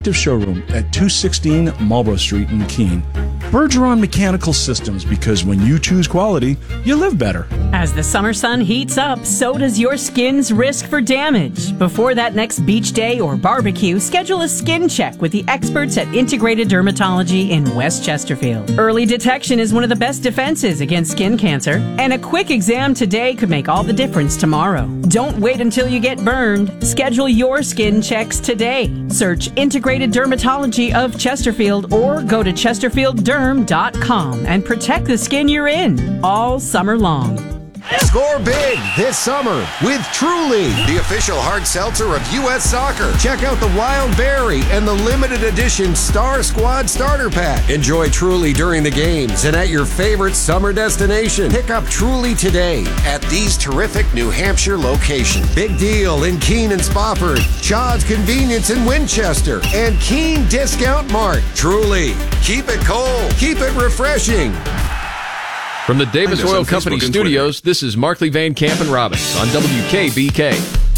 active showroom at 216 Marlborough Street in Keene. Bergeron Mechanical Systems, because when you choose quality, you live better. As the summer sun heats up, so does your skin's risk for damage. Before that next beach day or barbecue, schedule a skin check with the experts at Integrated Dermatology in West Chesterfield. Early detection is one of the best defenses against skin cancer, and a quick exam today could make all the difference tomorrow. Don't wait until you get burned. Schedule your skin checks today. Search Integrated Dermatology of Chesterfield or go to chesterfieldderm.com and protect the skin you're in all summer long. Score big this summer with Truly, the official hard seltzer of U.S. Soccer. Check out the Wild Berry and the limited edition Star Squad Starter Pack. Enjoy Truly during the games and at your favorite summer destination. Pick up Truly today at these terrific New Hampshire locations. Big Deal in Keene and Spofford, Chad's Convenience in Winchester, and Keene Discount Mart. Truly, keep it cold, keep it refreshing. From the Davis Oil Company studios, this is Markley, Van Camp, and Robbins on WKBK.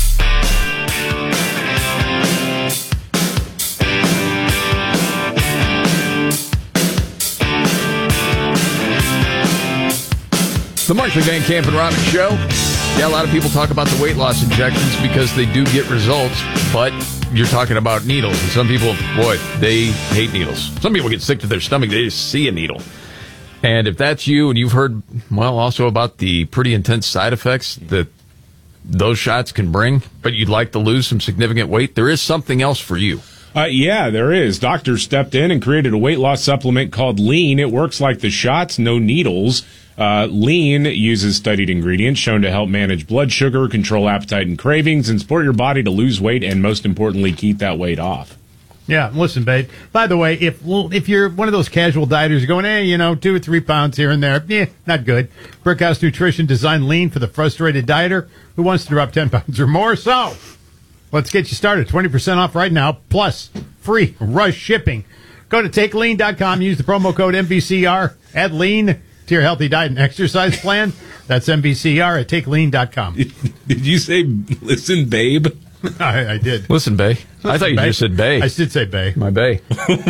The Markley, Van Camp, and Robbins show. Yeah, a lot of people talk about the weight loss injections because they do get results, but you're talking about needles. And some people, boy, they hate needles. Some people get sick to their stomach. They just see a needle. And if that's you and you've heard, well, also about the pretty intense side effects that those shots can bring, but you'd like to lose some significant weight, there is something else for you. Yeah, there is. Doctors stepped in and created a weight loss supplement called Lean. It works like the shots, no needles. Lean uses studied ingredients shown to help manage blood sugar, control appetite and cravings, and support your body to lose weight and, most importantly, keep that weight off. Yeah, listen, babe. By the way, if you're one of those casual dieters going, 2 or 3 pounds here and there, not good. Brickhouse Nutrition designed Lean for the frustrated dieter who wants to drop 10 pounds or more. So, let's get you started. 20% off right now, plus free rush shipping. Go to TakeLean.com, use the promo code MBCR, add Lean to your healthy diet and exercise plan. That's MBCR at TakeLean.com. Did you say, listen, babe? I did. Listen, Bay. I thought you just said Bay. I did say Bay. My Bay.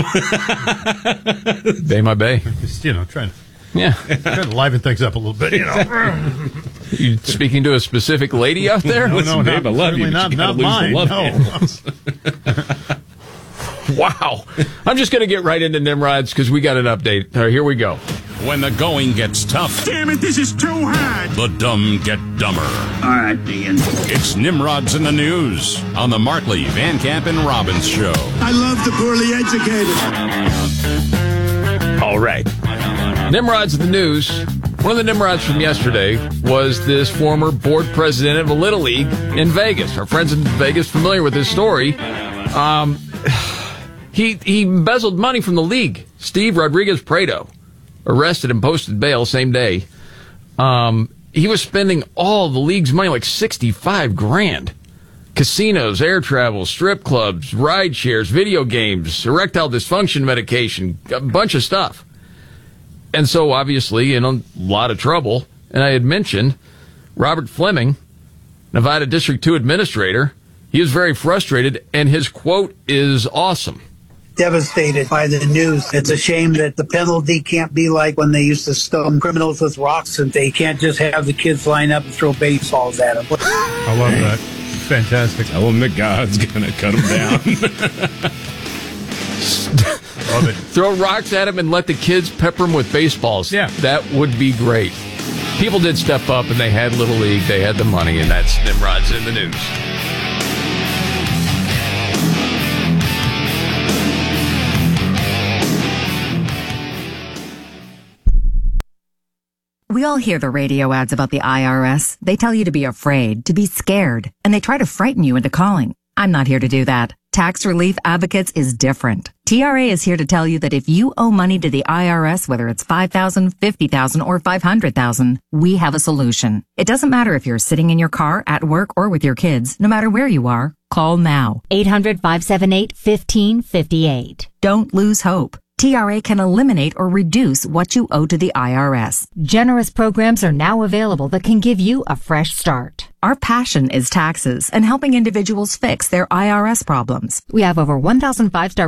Bay, my Bay. Just, trying to liven things up a little bit, You speaking to a specific lady out there? No, babe, I love you. Not mine. No. Wow. I'm just going to get right into Nimrods because we got an update. All right, here we go. When the going gets tough. Damn it, this is too hard. The dumb get dumber. All right, Ian. It's Nimrods in the News on the Markley, Van Camp, and Robbins show. I love the poorly educated. All right. Nimrods in the News. One of the Nimrods from yesterday was this former board president of a Little League in Vegas. Our friends in Vegas familiar with this story. He embezzled money from the league. Steve Rodriguez-Prado. Arrested and posted bail same day. He was spending all the league's money, like $65,000. Casinos, air travel, strip clubs, ride shares, video games, erectile dysfunction medication, a bunch of stuff. And so, obviously, in a lot of trouble. And I had mentioned Robert Fleming, Nevada District 2 administrator. He is very frustrated, and his quote is awesome. Devastated by the news. It's a shame that the penalty can't be like when they used to stone criminals with rocks, and they can't just have the kids line up and throw baseballs at them. I love that. Fantastic. Tell them that God's going to cut them down. Love it. Throw rocks at him and let the kids pepper him with baseballs. Yeah. That would be great. People did step up, and they had Little League. They had the money, and that's Nimrod's in the News. We all hear the radio ads about the IRS. They tell you to be afraid, to be scared, and they try to frighten you into calling. I'm not here to do that. Tax Relief Advocates is different. TRA is here to tell you that if you owe money to the IRS, whether it's $5,000, $50,000, or $500,000, we have a solution. It doesn't matter if you're sitting in your car, at work, or with your kids. No matter where you are, call now. 800-578-1558. Don't lose hope. TRA can eliminate or reduce what you owe to the IRS. Generous programs are now available that can give you a fresh start. Our passion is taxes and helping individuals fix their IRS problems. We have over 1,000 5-star